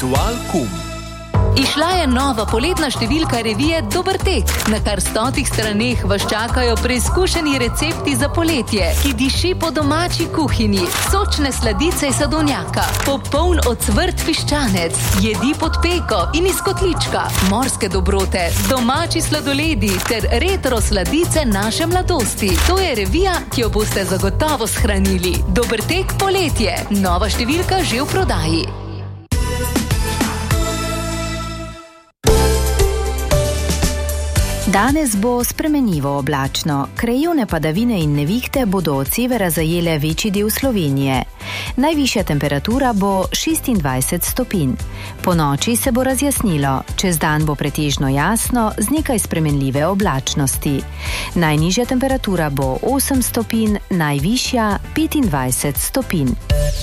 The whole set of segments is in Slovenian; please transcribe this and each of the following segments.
Ritual Kum. Izšla je nova poletna številka revije Dober tek. Na kar 100 straneh vas čakajo preizkušeni recepti za poletje, ki diši po domači kuhinji, sočne sladice iz sadovnjaka, popoln ocvrt piščanec, jedi pod peko in iz kotlička, morske dobrote, domači sladoledi ter retro sladice naše mladosti. To je revija, ki jo boste zagotovo shranili. Dober tek poletje. Nova številka že v prodaji. Danes bo spremenljivo oblačno. Krajevne padavine in nevihte bodo od severa zajele večji del Slovenije. Najvišja temperatura bo 26 stopinj. Po noči se bo razjasnilo, čez dan bo pretežno jasno z nekaj spremenljive oblačnosti. Najnižja temperatura bo 8 stopinj, najvišja 25 stopinj.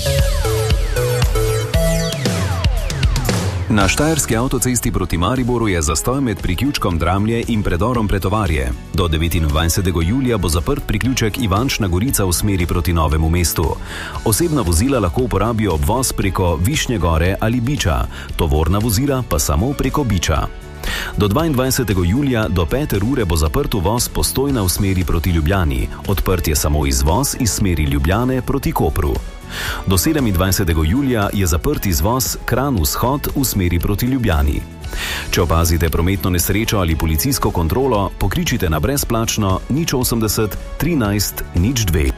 Na štajerski avtocesti proti Mariboru je zastoj med priključkom Dramlje in predorom Pretovarje. Do 29. julija bo zaprt priključek Ivančna Gorica v smeri proti Novemu mestu. Osebna vozila lahko uporabijo obvoz preko Višnje Gore ali Biča, tovorna vozila pa samo preko Biča. Do 22. julija do 5. ure bo zaprt uvoz Postojna v smeri proti Ljubljani, odprt je samo izvoz iz smeri Ljubljane proti Kopru. Do 27. julija je zaprt izvoz Kranj vzhod v smeri proti Ljubljani. Če opazite prometno nesrečo ali policijsko kontrolo, pokličite na brezplačno 080 13 02.